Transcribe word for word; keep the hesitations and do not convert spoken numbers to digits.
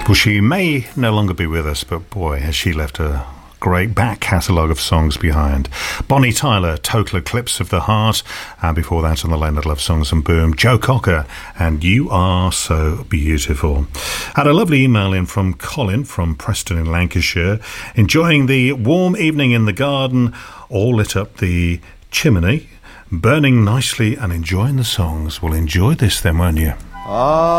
Well, she may no longer be with us, but boy, has she left a great back catalogue of songs behind. Bonnie Tyler, Total Eclipse of the Heart, and before that on the Leonard Love Songs and Boom, Joe Cocker, and You Are So Beautiful. Had a lovely email in from Colin from Preston in Lancashire, enjoying the warm evening in the garden, all lit up the chimney, burning nicely and enjoying the songs. Well, enjoy this then, won't you? Ah.